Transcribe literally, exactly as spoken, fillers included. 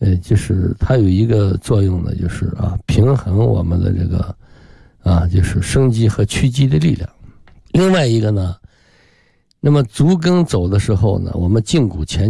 呃，就是它有一个作用呢，就是啊，平衡我们的这个啊，就是升肌和屈肌的力量。另外一个呢，那么足跟走的时候呢，我们胫骨前